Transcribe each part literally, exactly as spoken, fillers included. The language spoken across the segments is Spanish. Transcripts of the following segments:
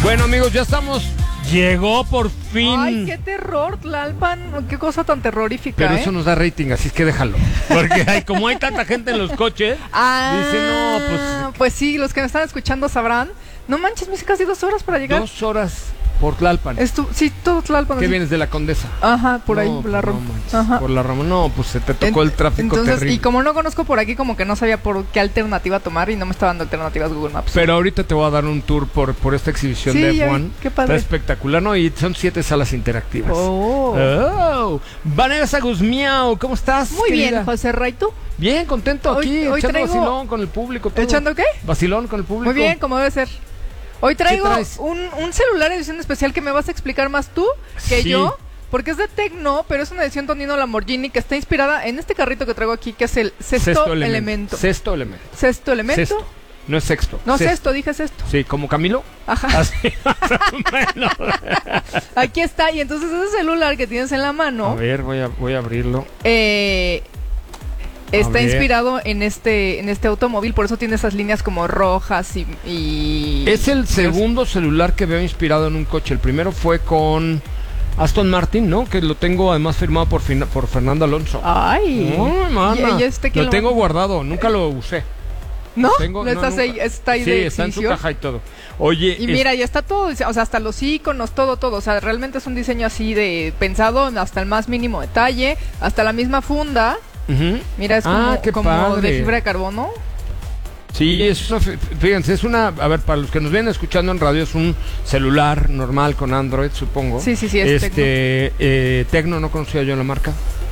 Bueno, amigos, ya estamos. Llegó por fin. Ay, qué terror, Tlalpan. Qué cosa tan terrorífica. Pero ¿eh? eso nos da rating, así es que déjalo. Porque hay, como hay tanta gente en los coches, ah, dicen, no, pues. Pues sí, los que me están escuchando sabrán. No manches, me hice casi dos horas para llegar. Dos horas por Tlalpan. Estu sí, todo Tlalpan. ¿Qué así. vienes de la Condesa? Ajá, por no, ahí, por la Roma. No, Ajá. por la Roma. No, pues se te tocó en, el tráfico entonces, terrible. Y como no conozco por aquí, como que no sabía por qué alternativa tomar y no me está dando alternativas Google Maps. Pero ahorita te voy a dar un tour por, por esta exhibición sí, de F ya uno. vi, qué padre. Está espectacular, ¿no? Y son siete salas interactivas. Oh. Oh. Vanessa Guzmiao, ¿cómo estás? Muy querida? bien, José Ray, ¿tú? Bien, contento Hoy- aquí, hoy echando traigo- vacilón con el público. Todo. ¿Echando qué? Vacilón con el público. Muy bien, como debe ser. Hoy traigo traes? un, un celular edición especial que me vas a explicar más tú que Sí. yo, porque es de Tecno, pero es una edición Tonino Lamborghini que está inspirada en este carrito que traigo aquí, que es el sexto, elemento. Sexto elemento. Sexto elemento. Sexto. No es sexto. No, sexto. sexto, dije sexto. Sí, como Camilo. Ajá. Así, más o menos. Aquí está, y entonces ese celular que tienes en la A mano ver, voy a, voy a abrirlo. eh, está ver. inspirado en este en este automóvil, por eso tiene esas líneas como rojas y... y- Es el segundo celular que veo inspirado en un coche. El primero fue con Aston Martin, ¿no? Que lo tengo además firmado por, Fina- por Fernando Alonso. Ay. Ay, mana. ¿Y- y este quién lo lo- tengo guardado, nunca lo usé. ¿No? Tengo- ¿No no, estás ahí, nunca. está ahí Sí, de está en su exhibición? caja y todo. Oye, Y es- mira, ya está todo, o sea, hasta los iconos, todo, todo. O sea, realmente es un diseño así de pensado hasta el más mínimo detalle, hasta la misma funda. Ujú. Mira, es como, Ah, qué como padre. de fibra de carbono. Sí, es una, fí- fíjense, es una, a ver, para los que nos vienen escuchando en radio, es un celular normal con Android, supongo. Sí, sí, sí, es este, eh, Tecno, no conocía yo la marca.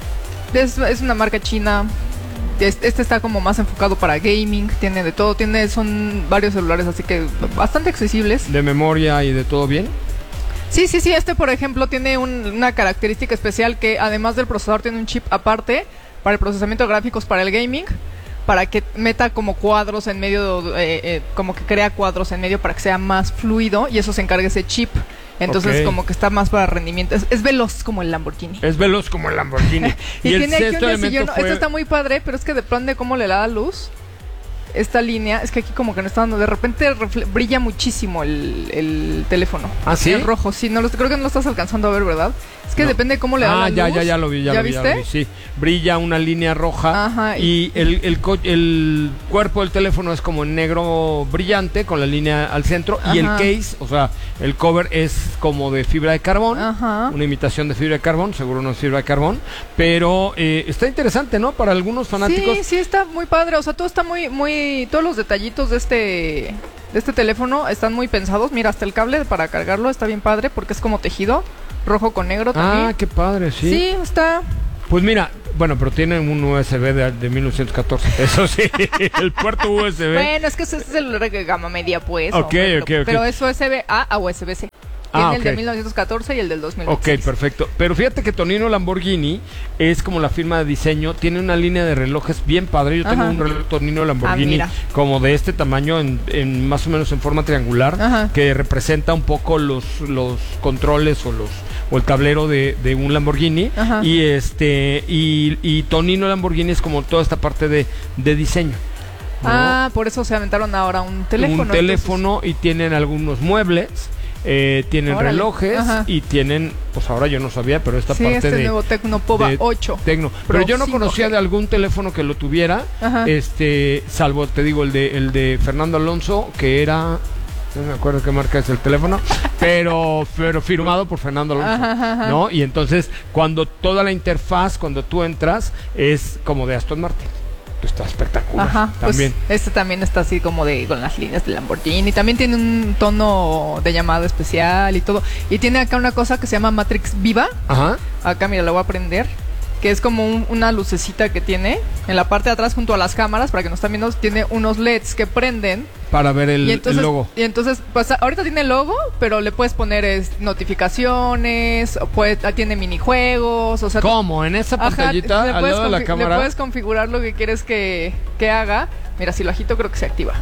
Es, es una marca china. Este, este está como más enfocado para gaming, tiene de todo, tiene son varios celulares, así que bastante accesibles. De memoria y de todo bien. Sí, sí, sí, este por ejemplo tiene un- una característica especial que además del procesador tiene un chip aparte para el procesamiento de gráficos para el gaming, para que meta como cuadros en medio, eh, eh, como que crea cuadros en medio para que sea más fluido y eso se encarga ese chip. Entonces Ok. como que está más para rendimiento, es, es veloz como el Lamborghini. Es veloz como el Lamborghini. Y, el tiene aquí sexto un elemento sillón, fue... esto está muy padre, pero es que de pronto de cómo le da la luz esta línea, es que aquí como que no está dando, de repente refle- brilla muchísimo el, el teléfono. ¿Ah, sí? En rojo, sí, no lo, creo que no lo estás alcanzando a ver, ¿verdad? Es que No. depende de cómo le da Ah, la ya, luz. ya, ya lo vi, ya, lo vi, viste? ya lo vi, sí. Brilla una línea roja. Ajá, y el, el, co- el cuerpo del teléfono es como en negro brillante con la línea al centro. Y el Ajá. case, o sea, el cover es como de fibra de carbón. Ajá. Una imitación de fibra de carbón, seguro no es fibra de carbón. Pero eh, está interesante, ¿no? Para algunos fanáticos. Sí, sí, está muy padre. O sea, todo está muy, muy. Todos los detallitos de este. De este teléfono están muy pensados. Mira, hasta el cable para cargarlo está bien padre porque es como tejido. Rojo con negro también. Ah, qué padre, sí. Sí, está. Pues mira, bueno, pero tiene un U S B de, de mil novecientos catorce. Eso sí, el puerto U S B. Bueno, es que ese es el celular de gama media, pues. Ok, hombre, ok, pero, ok. pero es U S B A a U S B C. Tiene Ah, el de ok. mil novecientos catorce y el del dos mil Ok, veintiséis. perfecto. Pero fíjate que Tonino Lamborghini es como la firma de diseño, tiene una línea de relojes bien padre. Yo tengo Ajá. un reloj Tonino Lamborghini Ah, mira. como de este tamaño, en, en más o menos en forma triangular, Ajá. que representa un poco los, los controles o los o el tablero de, de un Lamborghini. Ajá. Y este y, y Tonino Lamborghini es como toda esta parte de, de diseño. ¿no? Ah, por eso se aventaron ahora un teléfono. Un teléfono y tienen algunos muebles. Eh, tienen Órale. relojes Ajá. y tienen, pues ahora yo no sabía, pero esta entonces. Sí, parte este de nuevo Tecno Pova de ocho. Tecno. Pro Pero yo no cinco G. conocía de algún teléfono que lo tuviera, Ajá. este, salvo te digo el de el de Fernando Alonso, que era, no me acuerdo qué marca es el teléfono, pero pero firmado por Fernando Alonso, Ajá, ajá, ajá. ¿no? Y entonces cuando toda la interfaz cuando tú entras es como de Aston Martin. Está espectacular. Ajá, también. pues este también está así como de con las líneas de Lamborghini. También tiene un tono de llamada especial y todo. Y tiene acá una cosa que se llama Matrix Viva. Ajá. Acá, mira, la voy a prender. Que es como un- una lucecita que tiene en la parte de atrás junto a las cámaras. Para que nos están viendo, tiene unos L E Ds que prenden. Para ver el, y entonces, el logo. Y entonces, pues ahorita tiene el logo, pero le puedes poner es, notificaciones, o puede, tiene minijuegos. O sea, ¿Cómo? ¿En esa Ajá, pantallita le al puedes lado de la confi- cámara? Le puedes configurar lo que quieres que, que haga. Mira, si lo agito creo que se activa.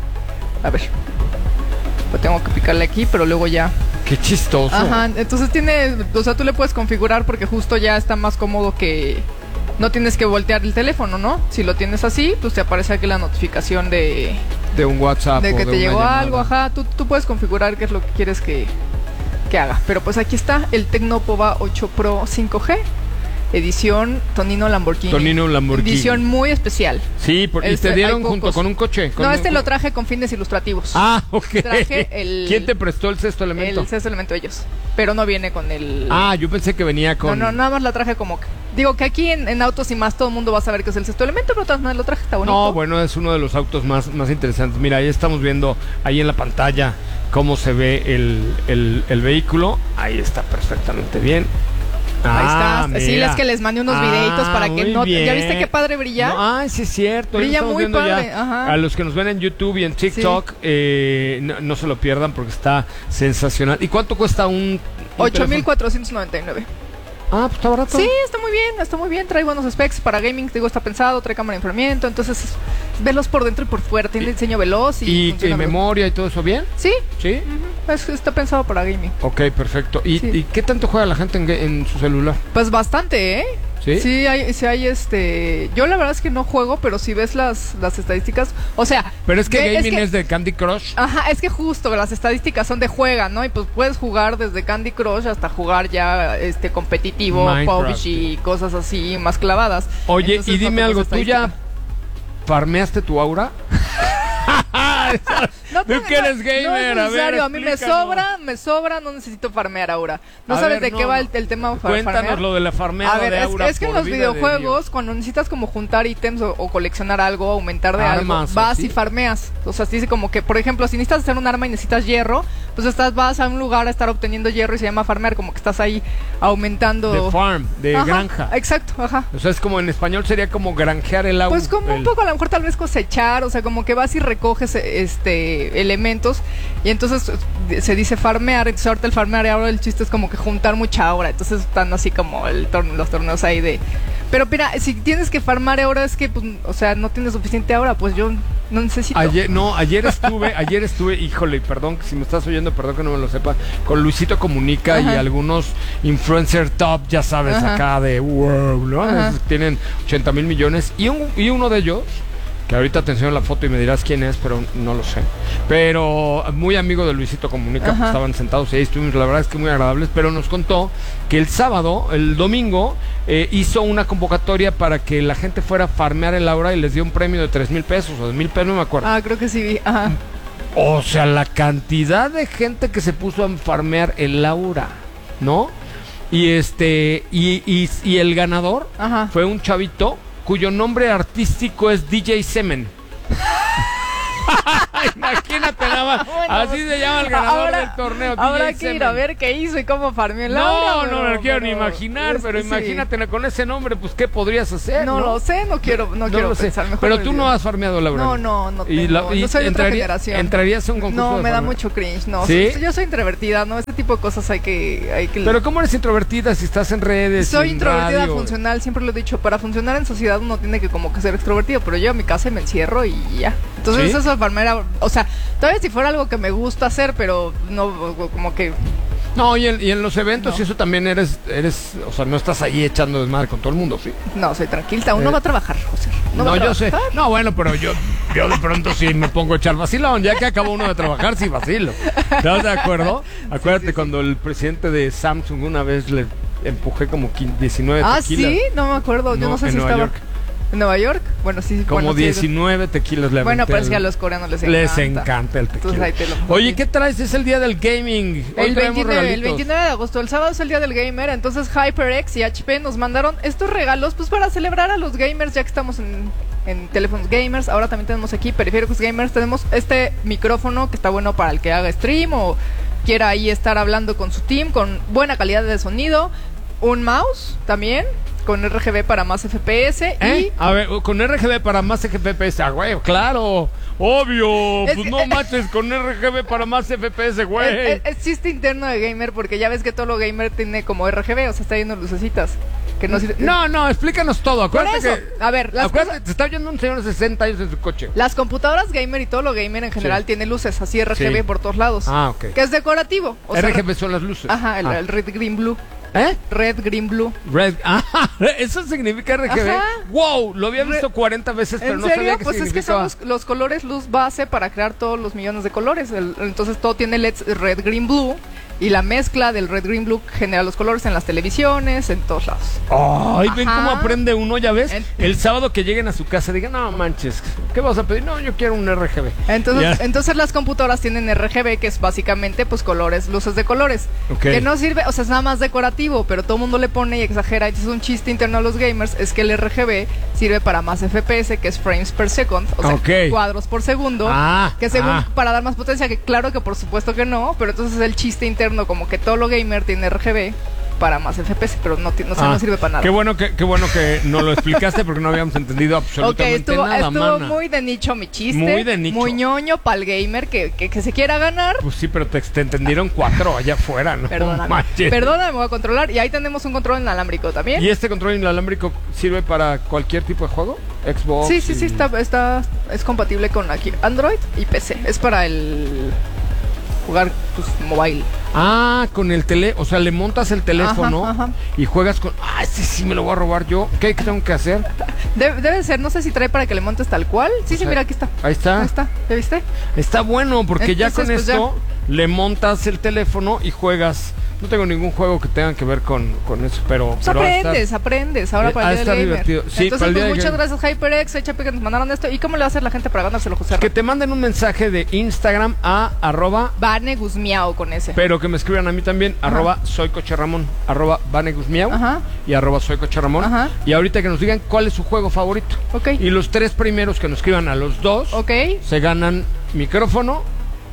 A ver. Pues tengo que picarle aquí, pero luego ya. Qué chistoso. Ajá, entonces tiene, o sea, tú le puedes configurar porque justo ya está más cómodo que no tienes que voltear el teléfono, ¿no? Si lo tienes así, pues te aparece aquí la notificación de De un WhatsApp. De que o de te una llegó llamada. algo, ajá. Tú, tú puedes configurar qué es lo que quieres que, que haga. Pero pues aquí está el Tecnopova ocho Pro cinco G. Edición Tonino Lamborghini. Tonino Lamborghini. Edición muy especial. Sí, por, y Este, te dieron hay junto pocos. con un coche. Con No, un- este lo traje con fines ilustrativos. Ah, ok. Traje el- ¿Quién te prestó el sexto elemento? El sexto elemento de ellos. Pero no viene con el... Ah, yo pensé que venía con... No, no, nada más la traje como... que- Digo que aquí en, en Autos y Más todo el mundo va a saber que es el sexto elemento, pero todas maneras lo traje, está bonito. No, bueno, es uno de los autos más, más interesantes. Mira, ahí estamos viendo ahí en la pantalla cómo se ve el, el, el vehículo. Ahí está perfectamente bien. Ahí Ah, está. Sí, mira. es que les mandé unos videitos Ah, para que muy no... bien. ¿Ya viste qué padre brilla? No, ay, sí es cierto. ahí lo Brilla estamos muy viendo padre, ya. ajá. A los que nos ven en YouTube y en TikTok, eh, no, no se lo pierdan porque está sensacional. ¿Y cuánto cuesta un, un ocho mil teléfono? cuatrocientos noventa y nueve. Ah, pues está barato. Sí, está muy bien, está muy bien. Trae buenos specs para gaming, te digo, está pensado, trae cámara de enfriamiento, entonces es veloz por dentro y por fuera, tiene Y- diseño veloz y, ¿Y, funciona y veloz. memoria y todo eso bien? Sí, Sí. ujú, es- está pensado para gaming. Ok, perfecto. ¿Y, Sí. ¿y qué tanto juega la gente en, ga- en su celular? Pues bastante, ¿eh? ¿Sí? Sí, hay, sí hay este... Yo la verdad es que no juego, pero si ves las, las estadísticas... O sea... Pero es que ve- gaming es, que- de Candy Crush. Ajá, es que justo las estadísticas son de juega, ¿no? Y pues puedes jugar desde Candy Crush hasta jugar ya este competitivo, Minecraft. P U B G y cosas así más clavadas. Oye, Entonces, y no dime tengo algo, esa ¿tú ya estadística. farmeaste tu aura? No Tú tengo- que eres no gamer, es a ver, necesario, a mí me explícanos. sobra, me sobra, no necesito farmear ahora. ¿No A sabes ver, de qué no, va no. el, el tema de far- Cuéntanos farmear? lo de la farmeada A ver, de es, aura. es que en por los vida de videojuegos, Dios. cuando necesitas como juntar ítems o, o coleccionar algo, aumentar de Armas, algo, vas ¿así? y farmeas. O sea, dice como que, por ejemplo, si necesitas hacer un arma y necesitas hierro, pues estás vas a un lugar a estar obteniendo hierro y se llama farmear, como que estás ahí aumentando. De farm, de Ajá, granja. Exacto, ajá. O sea, es como en español sería como granjear el agua. Pues como un poco, a lo mejor tal vez cosechar, o sea, como que vas y recoges este elementos y entonces eh, se dice farmear, entonces ahorita el farmear y ahora el chiste es como que juntar mucha aura, entonces están así como el torne- los torneos ahí de... Pero mira, si tienes que farmar ahora es que, pues, o sea, no tienes suficiente aura, pues yo no necesito. Ayer, no, ayer estuve, ayer estuve, híjole, perdón, si me estás oyendo, perdón que no me lo sepa, con Luisito Comunica Ajá. y algunos influencer top, ya sabes, Ajá. acá de wow, ¿no? Ajá. Esos tienen ochenta mil millones y, un, y uno de ellos, que ahorita te enseño la foto y me dirás quién es, pero no lo sé. Pero muy amigo de Luisito Comunica, Ajá. pues, estaban sentados y ahí estuvimos, la verdad es que muy agradables, pero nos contó que el sábado, el domingo, eh, hizo una convocatoria para que la gente fuera a farmear el aura y les dio un premio de tres mil pesos o de mil pesos, no me acuerdo. Ah, creo que sí vi, ajá. O sea, la cantidad de gente que se puso a farmear el aura, ¿no? Y este, y, y, y el ganador Ajá. fue un chavito cuyo nombre artístico es D J Semen. Imagínate nada más. Bueno, Así pues, se llama el ganador ahora- del torneo. Habrá D J que ir a Semen. ver qué hizo y cómo farmeó el No, aura, no pero- me lo quiero ni pero- imaginar, es- pero sí. imagínate con ese nombre, pues qué podrías hacer. No, No, lo sé, no quiero, no, quiero lo sé. pensar. Mejor Pero me tú olvido. no has farmeado la No, no, no Y tengo, la- y no soy de otra entraría- generación. ¿Entrarías a un concurso No, de me da farmeo? mucho cringe, no. ¿Sí? Yo soy introvertida, ¿no? Este tipo de cosas hay que... Hay que Pero ¿cómo eres introvertida si estás en redes? soy en introvertida radio? funcional, siempre lo he dicho. Para funcionar en sociedad uno tiene que como que ser extrovertido, pero yo a mi casa y me encierro y ya. Entonces ¿Sí? eso de farmear, o sea, tal vez si fuera algo que me gusta hacer, pero no, como que... No, y en, y en los eventos No. y eso también eres, eres, o sea, no estás ahí echando desmadre con todo el mundo, ¿sí? No, soy tranquila, uno Eh, va a trabajar, José. No, va a yo sé. trabajar. No, bueno, pero yo, yo de pronto sí me pongo a echar vacilón. Ya que acabó uno de trabajar, sí vacilo. ¿Estás de acuerdo? Acuérdate cuando el presidente de Samsung una vez le empujé como quin- diecinueve Ah, tequilas. ¿sí? No me acuerdo, yo No, no sé en si Nueva estaba... York. ¿En Nueva York? Bueno, sí. Como bueno, sí, diecinueve tequilas le Bueno, aventé pero es que a al- los coreanos les encanta. Les encanta el Entonces tequila. ahí te lo Oye, ¿qué traes? Es el día del gaming. Hoy El traemos veintinueve, el regalitos. veintinueve de agosto, el sábado es el día del gamer, entonces HyperX y H P nos mandaron estos regalos pues para celebrar a los gamers, ya que estamos en, en teléfonos gamers. Ahora también tenemos aquí periféricos gamers, tenemos este micrófono que está bueno para el que haga stream o quiera ahí estar hablando con su team con buena calidad de sonido, un mouse también con R G B para más F P S ¿Eh? y A ver, con R G B para más F P S, ah, güey, claro, obvio, Es pues que- no mates con R G B para más F P S, güey. es, es- es chiste interno de gamer porque ya ves que todo lo gamer tiene como R G B, o sea, está lleno de lucecitas. Que no, sirve- No, no, explícanos todo, Por acuérdate eso, que... a ver, las acuérdate, cosas- te está oyendo un señor de sesenta años en su coche. Las computadoras gamer y todo lo gamer en general Sí. tiene luces así R G B Sí. por todos lados. Ah, ok. Que es decorativo. O sea, R G B son las luces. Ajá, el, Ah. el red, green, blue. ¿Eh? Red, green, blue. Red. Ah, eso significa R G B. Ajá. Wow, lo había visto Re- cuarenta veces, pero ¿En no serio? sabía qué Pues es que significaba. son los, los colores luz base para crear todos los millones de colores. El- entonces todo tiene L E Ds red, green, blue. Y la mezcla del red, green, blue genera los colores en las televisiones, en todos lados. Ay, ven Ajá. cómo aprende uno, ya ves. En- El sábado que lleguen a su casa digan, no manches, ¿qué vas a pedir? No, yo quiero un R G B. Entonces, Ya. entonces las computadoras tienen R G B, que es básicamente pues colores, luces de colores. Ok. Que no sirve, o sea, es nada más decorativo, pero todo el mundo le pone y exagera. Entonces un chiste interno a los gamers es que el R G B sirve para más F P S, que es frames per second, o sea, Ok. cuadros por segundo. Ah, Que según ah. para dar más potencia, que claro que por supuesto que no, pero entonces es el chiste interno como que todo lo gamer tiene R G B para más F P S, pero no, ti- no, o sea, Ah, no sirve para nada. Qué bueno que, qué bueno que no lo explicaste porque no habíamos entendido Ok, absolutamente estuvo, nada, estuvo mana. muy de nicho mi chiste. Muy de nicho. Muy ñoño para el gamer que, que, que se quiera ganar. Pues sí, pero te, te entendieron cuatro allá afuera, ¿no? Perdóname. Manches. Perdóname, me voy a controlar. Y ahí tenemos un control inalámbrico también. ¿Y este control inalámbrico sirve para cualquier tipo de juego? Xbox. Sí, sí, y- sí, está, está, es compatible con aquí Android y P C. Es para el jugar pues, mobile. Ah, con el tele, o sea, le montas el teléfono Ajá, ajá. y juegas con. Ah, ese sí me lo voy a robar yo. ¿Qué, qué tengo que hacer? Debe, debe ser, no sé si trae para que le montes tal cual. Sí, sí, sea, mira, aquí está. Ahí está. Ahí está, ¿ya viste? Está bueno porque ya con Entonces, pues, esto le montas el teléfono y juegas. No tengo ningún juego que tenga que ver con, con eso, pero. Pues pero va a estar- aprendes, aprendes. Ahora Eh, para ha el de día del estar gamer. divertido. Sí, Entonces, para el día pues del muchas gamer. gracias HyperX, H P que nos mandaron esto. ¿Y cómo le va a hacer la gente para ganárselo, José? Que te manden un mensaje de Instagram a arroba, Vane Guzmiao con ese. pero que me escriban a mí también, Ajá. arroba soy Coche Ramón, arroba Vane Guzmiau Ajá. y arroba soy Coche Ramón. Ajá. Y ahorita que nos digan cuál es su juego favorito. Ok. Y los tres primeros que nos escriban a los dos Ok. se ganan micrófono,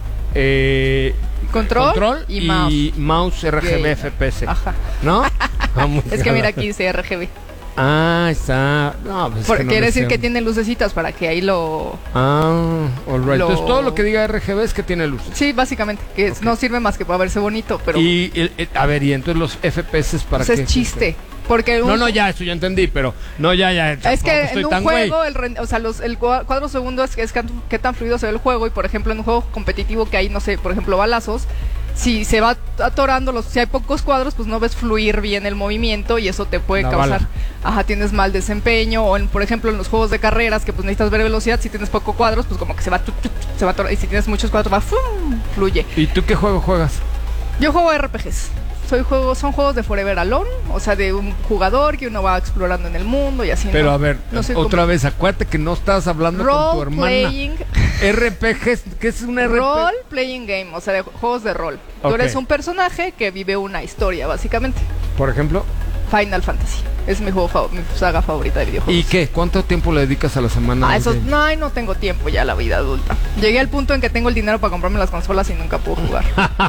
eh, Control y mouse. mouse R G B Yay. F P S. Ajá. ¿No? Vamos Es que a- mira aquí dice R G B. Ah, está. No, pues es Por- que no quiere decir decían. que tiene lucecitas para que ahí lo... Ah, all right. lo- Entonces todo lo que diga R G B es que tiene luces. Sí, básicamente, que Ok. no sirve más que para verse bonito, pero Y, el- el- a ver, y entonces los F P S para pues qué? es chiste. Porque un- No, no, ya, eso ya entendí, pero no, ya, ya. Es tampoco que estoy en un tan güey. juego, el, ren- o sea, los, el cua- cuadro segundo es, es can- qué tan fluido se ve el juego. Y por ejemplo, en un juego competitivo que hay, no sé, por ejemplo, balazos, si se va atorando, los, si hay pocos cuadros, pues no ves fluir bien el movimiento y eso te puede La causar, bala. ajá, tienes mal desempeño. O en, por ejemplo, en los juegos de carreras, que pues necesitas ver velocidad, si tienes pocos cuadros, pues como que se va, tu, tu, tu, se va atorando. Y si tienes muchos cuadros, va, ¡fum! Fluye. ¿Y tú qué juego juegas? Yo juego R P Gs. Soy juego, son juegos de Forever Alone, o sea, de un jugador que uno va explorando en el mundo y así. Pero ¿no? a ver, No soy otra como- vez, acuérdate que no estás hablando con tu Role hermana. playing, R P G, ¿qué es un R P G? role playing game, o sea, de juegos de rol. Tú Ok. eres un personaje que vive una historia, básicamente. Por ejemplo. Final Fantasy es mi juego, fa- mi saga favorita de videojuegos. ¿Y qué? ¿Cuánto tiempo le dedicas a la semana? Ah, al eso, game? no, ay, no tengo tiempo ya la vida adulta. Llegué al punto en que tengo el dinero para comprarme las consolas y nunca puedo jugar.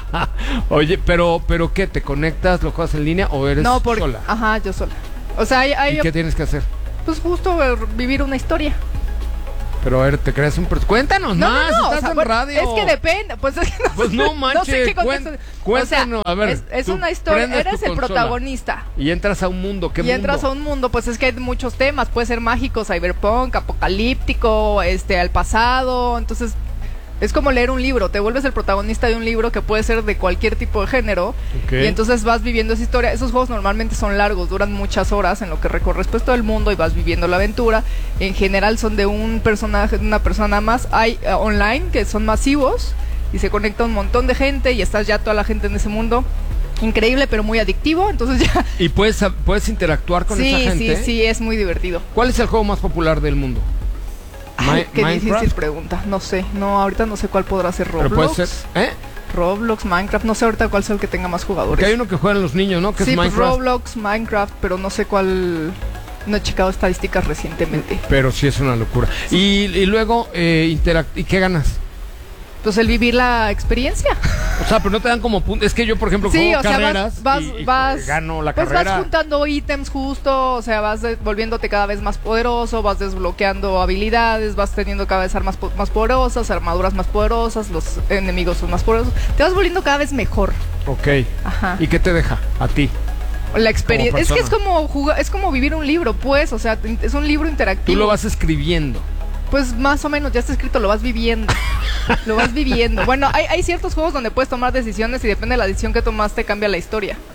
Oye, pero, pero ¿qué? ¿Te conectas, lo juegas en línea o eres No, porque, sola? ajá, yo sola. O sea, hay, hay- ¿Y qué tienes que hacer? pues justo eh, vivir una historia. Pero a ver, ¿te creas un... pers- Cuéntanos No, más, no, no, o estás sea, en bueno, radio. es que depende, pues es que no, Pues sé- no manches, sé qué cuen- contexto- cuéntanos, o sea, a ver, es, es tú una historia, prendes eres tu el consola protagonista Y entras a un mundo, ¿qué y mundo? entras a un mundo, pues es que hay muchos temas, puede ser mágico, cyberpunk, apocalíptico, este, al pasado, entonces es como leer un libro, te vuelves el protagonista de un libro que puede ser de cualquier tipo de género. Ok. Y entonces vas viviendo esa historia. Esos juegos normalmente son largos, duran muchas horas en lo que recorres pues todo el mundo y vas viviendo la aventura. En general son de un personaje, de una persona nada más. Hay uh, online que son masivos y se conecta un montón de gente y estás ya toda la gente en ese mundo. Increíble, pero muy adictivo. Entonces ya. ¿Y puedes, puedes interactuar con Sí, esa gente? sí, sí, es muy divertido. ¿Cuál es el juego más popular del mundo? Ay, Mi- qué Minecraft. difícil pregunta. No sé, no, ahorita no sé cuál podrá ser Pero Roblox. puede ser, ¿eh? Roblox, Minecraft, no sé ahorita cuál es el que tenga más jugadores. Porque hay uno que juegan los niños, ¿no? Que Sí, es pues Minecraft. Roblox, Minecraft, pero no sé cuál. No he checado estadísticas recientemente. Pero sí es una locura. Y, y luego, eh, interact ¿y qué ganas? Pues el vivir la experiencia. O sea, pero no te dan como puntos. Es que yo, por ejemplo, Sí, juego o sea, carreras vas, vas, y, y vas- gano la pues carrera. vas juntando ítems justo, o sea, vas de- volviéndote cada vez más poderoso, vas desbloqueando habilidades, vas teniendo cada vez armas po- más poderosas, armaduras más poderosas, los enemigos son más poderosos. Te vas volviendo cada vez mejor. Ok. Ajá. ¿Y qué te deja a ti? La experiencia. Como Es que es persona. como jugar, es como vivir un libro, pues, o sea, te- es un libro interactivo. Tú lo vas escribiendo. Pues más o menos, ya está escrito, lo vas viviendo. Lo vas viviendo. Bueno, hay, hay ciertos juegos donde puedes tomar decisiones y depende de la decisión que tomaste, cambia la historia.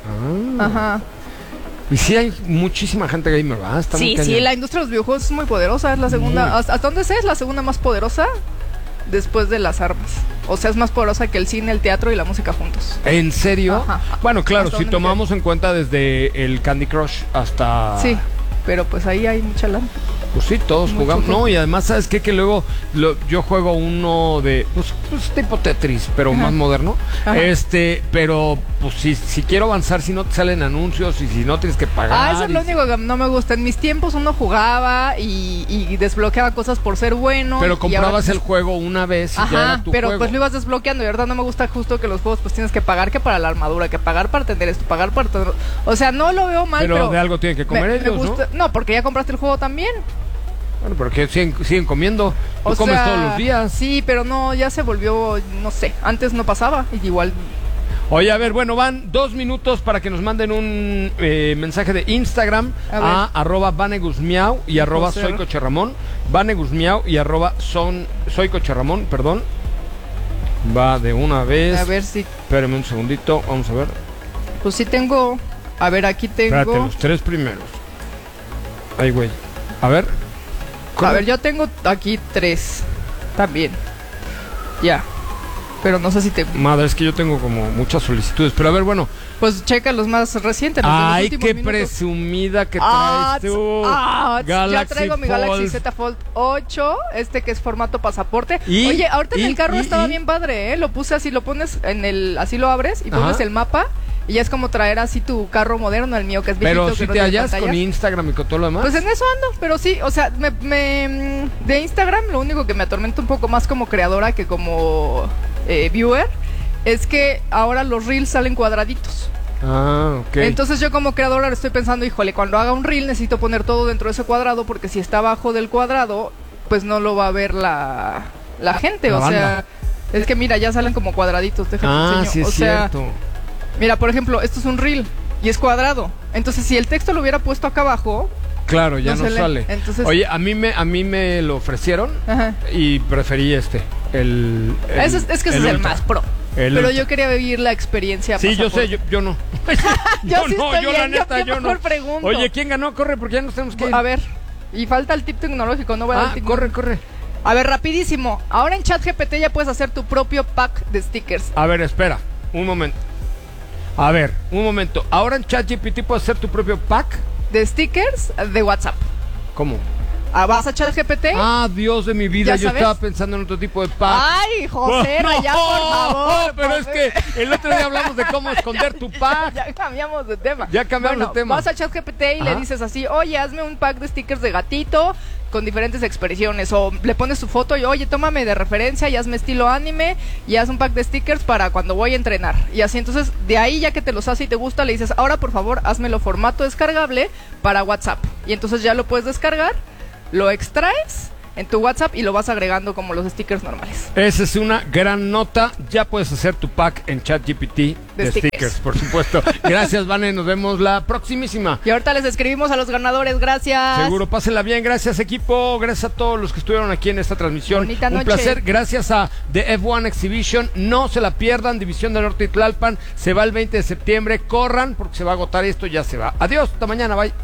Ah. Ajá. Y sí hay muchísima gente gamer, ¿verdad? Está muy Sí, cañón. sí, la industria de los videojuegos es muy poderosa, es la segunda, Muy. hasta, hasta donde sé es la segunda más poderosa después de las armas. O sea, es más poderosa que el cine, el teatro y la música juntos. ¿En serio? Ajá. Bueno, claro, Hasta si donde me tomamos en cuenta desde el Candy Crush hasta... Sí, pero pues ahí hay mucha lana. Pues sí, todos Mucho jugamos. tiempo. No, y además, ¿sabes qué? Que luego lo- yo juego uno de... Pues, pues tipo Tetris, pero Ajá. más moderno. Ajá. Este, pero pues si, si quiero avanzar, si no te salen anuncios y si no tienes que pagar. Ah, eso es lo y- único que no me gusta. En mis tiempos uno jugaba y, y desbloqueaba cosas por ser bueno. Pero y comprabas ahora- el juego una vez y ya Ajá, era tu pero juego. pues lo ibas desbloqueando y de verdad no me gusta justo que los juegos pues tienes que pagar que para la armadura, que pagar para tener esto, pagar para tener... O sea, no lo veo mal, Pero pero... de algo tienen que comer me- me ellos, ¿no? gusta- ¿no? porque ya compraste el juego también. Bueno, pero que siguen, siguen comiendo. Tú O comes sea, todos los días. Sí, pero no, ya se volvió, no sé, antes no pasaba y igual... Oye, a ver, bueno, van dos minutos para que nos manden un eh, mensaje de Instagram A a, ver. arroba vanegusmiau y arroba José. soycocherramón. Vanegusmiau y arroba son, soycocherramón, perdón. Va de una vez. A ver si... Espérame un segundito, vamos a ver. Pues sí tengo... A ver, aquí tengo... Espérate, los tres primeros. Ay, güey. A ver. A ver, yo tengo aquí tres también. Ya. Pero no sé si te... Madre, es que yo tengo como muchas solicitudes. Pero a ver, bueno. Pues checa los más recientes. los de los Ay, últimos qué minutos. presumida que Ah, traes tú. ah, ya Galaxy traigo mi Galaxy Fold. Z Fold ocho, este que es formato pasaporte. ¿Y? Oye, ahorita en ¿Y? el carro ¿Y? estaba ¿Y? bien padre, ¿eh? Lo puse así, lo pones en el, así lo abres y pones Ajá. el mapa y ya es como traer así tu carro moderno, el mío que es viejito. Pero que si no te tiene hallas con pantallas. Instagram y con todo lo demás. Pues en eso ando, pero sí, o sea, me, me- de Instagram lo único que me atormenta un poco más como creadora que como eh, viewer es que ahora los reels salen cuadraditos. Ah, ok. Entonces yo como creadora estoy pensando, híjole, cuando haga un reel necesito poner todo dentro de ese cuadrado porque si está abajo del cuadrado, pues no lo va a ver la, la gente. La o banda. sea, es que mira, ya salen como cuadraditos, déjate ah, enseño. sí es o sea, cierto. mira, por ejemplo, esto es un reel y es cuadrado. Entonces si el texto lo hubiera puesto acá abajo, Claro, ya no no, se lee. sale. Entonces- Oye, a mí me a mí me lo ofrecieron ajá. y preferí este, el, el- Ese es, es que ese es el ultra. más pro. El Pero ultra. yo quería vivir la experiencia. Sí, yo sé, pasaporte. yo, yo no. Yo sí no, estoy yo la bien, yo neta, qué yo no. mejor pregunto. Oye, ¿quién ganó? Corre, porque ya nos tenemos que ir. A ver, y falta el tip tecnológico, no voy a dar Ah, el tip corre, corre. A ver, rapidísimo. Ahora en ChatGPT ya puedes hacer tu propio pack de stickers. A ver, espera, un momento. A ver, un momento. Ahora en ChatGPT puedes hacer tu propio pack. De stickers de WhatsApp. ¿Cómo? Ah, vas a ChatGPT. Ah, Dios de mi vida, ¿Ya yo sabes? estaba pensando en otro tipo de pack. Ay, José, No, ya por favor. pero es por- que el otro día hablamos de cómo esconder tu pack. Ya cambiamos de tema. Ya cambiamos Bueno, de tema. Vas a ChatGPT y Ajá. le dices así, oye, hazme un pack de stickers de gatito con diferentes expresiones. O le pones tu foto y, oye, tómame de referencia y hazme estilo anime y haz un pack de stickers para cuando voy a entrenar. Y así, entonces, de ahí ya que te los hace y te gusta, le dices, ahora por favor, házmelo formato descargable para WhatsApp. Y entonces ya lo puedes descargar, lo extraes en tu WhatsApp y lo vas agregando como los stickers normales. Esa es una gran nota. Ya puedes hacer tu pack en ChatGPT de, De stickers. stickers. por supuesto. Gracias, Vane. Nos vemos la próximísima. Y ahorita les escribimos a los ganadores, gracias. Seguro, pásenla bien. Gracias, equipo. Gracias a todos los que estuvieron aquí en esta transmisión. Bonita Un noche. placer. Gracias a The F uno Exhibition. No se la pierdan. División del Norte y Tlalpan. Se va el veinte de septiembre. Corran porque se va a agotar esto. Ya se va. Adiós. Hasta mañana. Bye.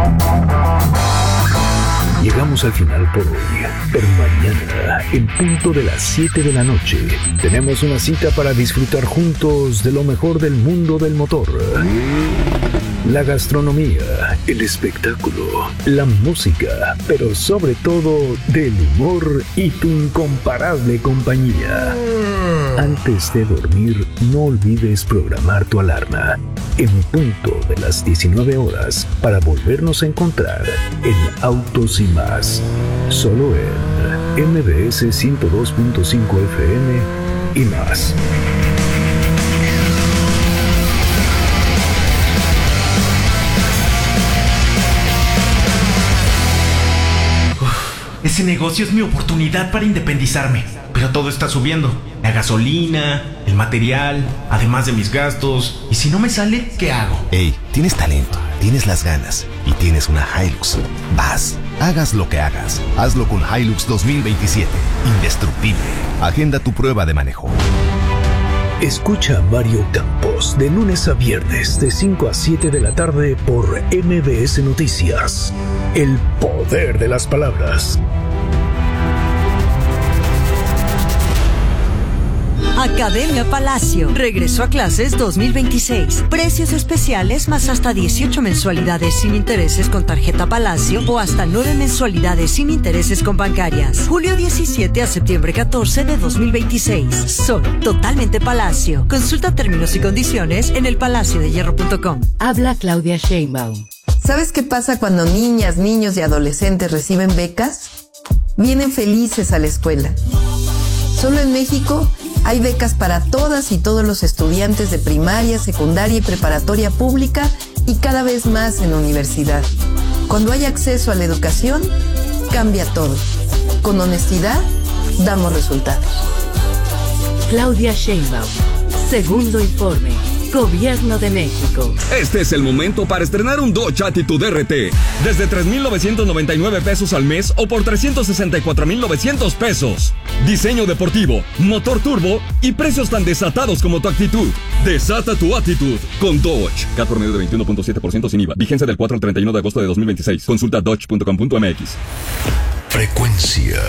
Llegamos al final por hoy, pero mañana, en punto de las siete de la noche, tenemos una cita para disfrutar juntos de lo mejor del mundo del motor. La gastronomía, el espectáculo, la música, pero sobre todo del humor y tu incomparable compañía. Antes de dormir, no olvides programar tu alarma en punto de las diecinueve horas para volvernos a encontrar en Autos y Más, solo en M B S ciento dos punto cinco F M y más. Ese negocio es mi oportunidad para independizarme. Pero todo está subiendo. La gasolina, el material, además de mis gastos. ¿Y si no me sale, qué hago? Ey, tienes talento, tienes las ganas y tienes una Hilux. Vas, hagas lo que hagas, hazlo con Hilux dos mil veintisiete. Indestructible. Agenda tu prueba de manejo. Escucha a Mario Campos de lunes a viernes de cinco a siete de la tarde por M B S Noticias. El poder de las palabras. Academia Palacio. Regresó a clases dos mil veintiséis. Precios especiales más hasta dieciocho mensualidades sin intereses con tarjeta Palacio o hasta nueve mensualidades sin intereses con bancarias. Julio diecisiete a septiembre catorce de dos mil veintiséis. Son totalmente Palacio. Consulta términos y condiciones en el palacio de hierro punto com. Habla Claudia Sheinbaum. ¿Sabes qué pasa cuando niñas, niños y adolescentes reciben becas? Vienen felices a la escuela. Solo en México hay becas para todas y todos los estudiantes de primaria, secundaria y preparatoria pública y cada vez más en universidad. Cuando hay acceso a la educación, cambia todo. Con honestidad, damos resultados. Claudia Sheinbaum. Segundo informe. Gobierno de México. Este es el momento para estrenar un Dodge Attitude R T. Desde tres mil novecientos noventa y nueve pesos al mes o por trescientos sesenta y cuatro mil novecientos pesos. Diseño deportivo, motor turbo y precios tan desatados como tu actitud. Desata tu actitud con Dodge. C A T promedio de veintiuno punto siete por ciento sin I V A. Vigencia del cuatro al treinta y uno de agosto de dos mil veintiséis. Consulta dodge punto com punto m x. Frecuencia